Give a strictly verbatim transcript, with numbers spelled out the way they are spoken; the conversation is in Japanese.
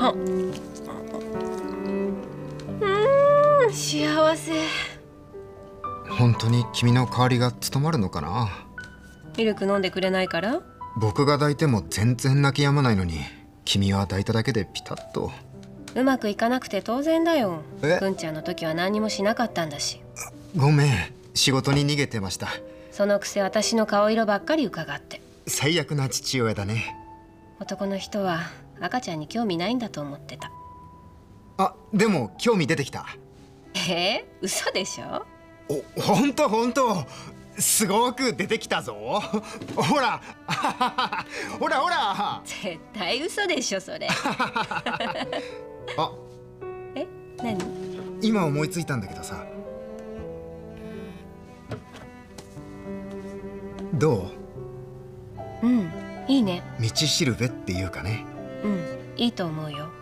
はうーん、幸せ。 本当に君の代わりが務まるのかな。 ミルク飲んでくれないから？ 僕が抱いても全然泣き止まないのに、君は抱いただけでピタッと。 うまくいかなくて当然だよ。 えくんちゃんの時は何にもしなかったんだし。 ごめん、仕事に逃げてました。 そのくせ私の顔色ばっかり伺って。 最悪な父親だね。 男の人は赤ちゃんに興味ないんだと思ってた。 あ、でも興味出てきた。 えー、嘘でしょ？ お、ほんとほんと、すごく出てきたぞ。ほらほらほら。 絶対嘘でしょそれ。 あ、 え、何？ 今思いついたんだけどさ。どう？ うん、いいね。 道しるべっていうかね。 うん、いいと思うよ。